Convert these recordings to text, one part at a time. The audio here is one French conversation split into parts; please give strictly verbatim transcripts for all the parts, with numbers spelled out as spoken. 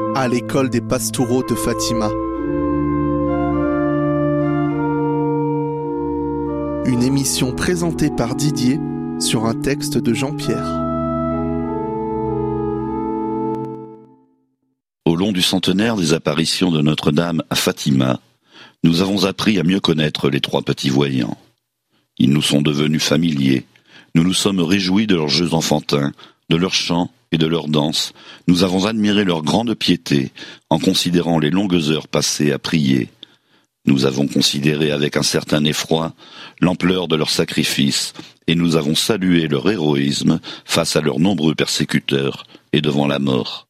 à l'école des Pastoureaux de Fatima. Une émission présentée par Didier sur un texte de Jean-Pierre. Au long du centenaire des apparitions de Notre-Dame à Fatima, nous avons appris à mieux connaître les trois petits voyants. Ils nous sont devenus familiers. Nous nous sommes réjouis de leurs jeux enfantins, de leurs chants et de leurs danses. Nous avons admiré leur grande piété en considérant les longues heures passées à prier. Nous avons considéré avec un certain effroi l'ampleur de leurs sacrifices et nous avons salué leur héroïsme face à leurs nombreux persécuteurs et devant la mort.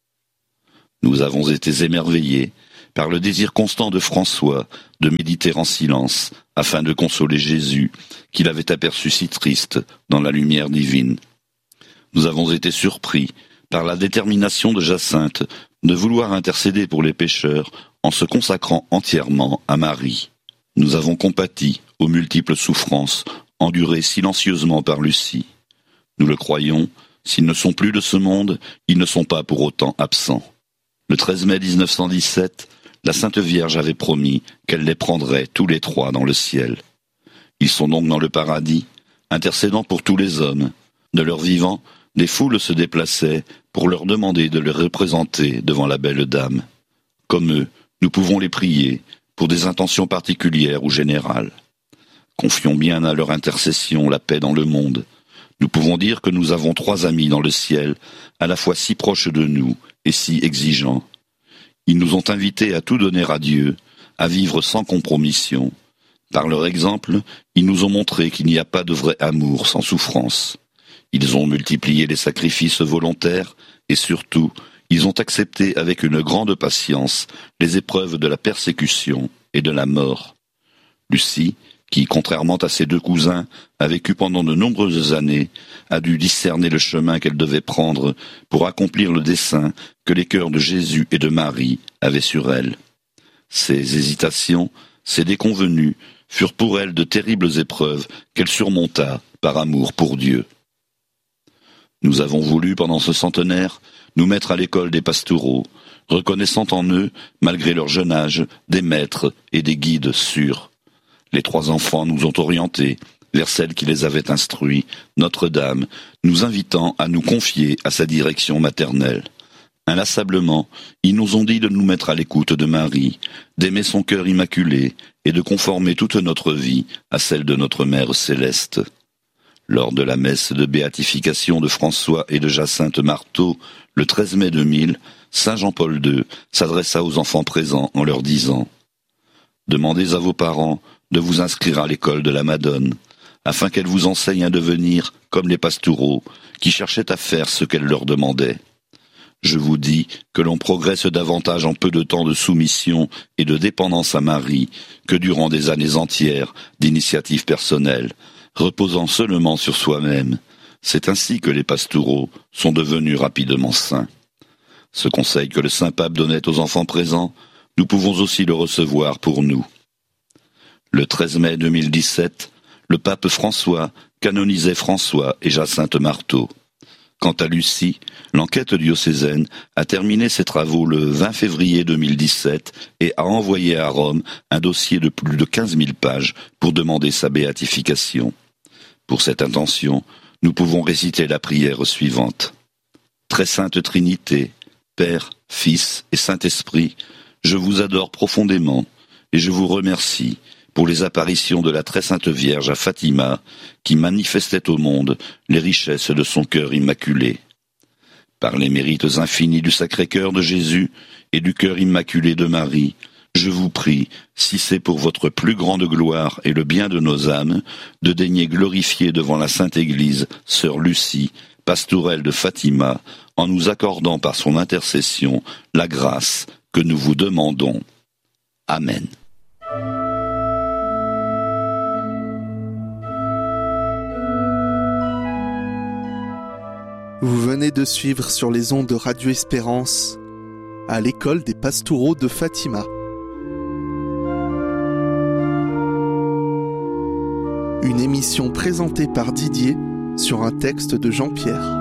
Nous avons été émerveillés par le désir constant de François de méditer en silence afin de consoler Jésus qu'il avait aperçu si triste dans la lumière divine. Nous avons été surpris par la détermination de Jacinthe de vouloir intercéder pour les pécheurs en se consacrant entièrement à Marie. Nous avons compati aux multiples souffrances endurées silencieusement par Lucie. Nous le croyons, s'ils ne sont plus de ce monde, ils ne sont pas pour autant absents. Le treize mai mille neuf cent dix-sept, la Sainte Vierge avait promis qu'elle les prendrait tous les trois dans le ciel. Ils sont donc dans le paradis, intercédant pour tous les hommes. De leur vivant, des foules se déplaçaient pour leur demander de les représenter devant la belle dame. Comme eux, nous pouvons les prier pour des intentions particulières ou générales. Confions bien à leur intercession la paix dans le monde. Nous pouvons dire que nous avons trois amis dans le ciel, à la fois si proches de nous et si exigeants. Ils nous ont invités à tout donner à Dieu, à vivre sans compromission. Par leur exemple, ils nous ont montré qu'il n'y a pas de vrai amour sans souffrance. Ils ont multiplié les sacrifices volontaires et surtout, ils ont accepté avec une grande patience les épreuves de la persécution et de la mort. Lucie, qui, contrairement à ses deux cousins, a vécu pendant de nombreuses années, a dû discerner le chemin qu'elle devait prendre pour accomplir le dessein que les cœurs de Jésus et de Marie avaient sur elle. Ces hésitations, ces déconvenues, furent pour elle de terribles épreuves qu'elle surmonta par amour pour Dieu. Nous avons voulu, pendant ce centenaire, nous mettre à l'école des Pastoureaux, reconnaissant en eux, malgré leur jeune âge, des maîtres et des guides sûrs. Les trois enfants nous ont orientés vers celle qui les avait instruits, Notre-Dame, nous invitant à nous confier à sa direction maternelle. Inlassablement, ils nous ont dit de nous mettre à l'écoute de Marie, d'aimer son cœur immaculé et de conformer toute notre vie à celle de notre Mère céleste. Lors de la messe de béatification de François et de Jacinthe Marteau, le treize mai deux mille, Saint Jean-Paul deux s'adressa aux enfants présents en leur disant « Demandez à vos parents de vous inscrire à l'école de la Madone, afin qu'elle vous enseigne à devenir comme les Pastoureaux, qui cherchaient à faire ce qu'elle leur demandait. Je vous dis que l'on progresse davantage en peu de temps de soumission et de dépendance à Marie que durant des années entières d'initiative personnelle, reposant seulement sur soi-même. C'est ainsi que les Pastoureaux sont devenus rapidement saints. Ce conseil que le Saint-Pape donnait aux enfants présents, nous pouvons aussi le recevoir pour nous. Le treize mai deux mille dix-sept, le pape François canonisait François et Jacinthe Marteau. Quant à Lucie, l'enquête diocésaine a terminé ses travaux le vingt février deux mille dix-sept et a envoyé à Rome un dossier de plus de quinze mille pages pour demander sa béatification. Pour cette intention, nous pouvons réciter la prière suivante. Très sainte Trinité, Père, Fils et Saint-Esprit, je vous adore profondément et je vous remercie pour les apparitions de la très sainte Vierge à Fatima, qui manifestait au monde les richesses de son cœur immaculé. Par les mérites infinis du Sacré-Cœur de Jésus et du cœur immaculé de Marie, je vous prie, si c'est pour votre plus grande gloire et le bien de nos âmes, de daigner glorifier devant la Sainte Église sœur Lucie, pastourelle de Fatima, en nous accordant par son intercession la grâce que nous vous demandons. Amen. Vous venez de suivre sur les ondes de Radio Espérance à l'école des Pastoureaux de Fatima. Une émission présentée par Didier sur un texte de Jean-Pierre.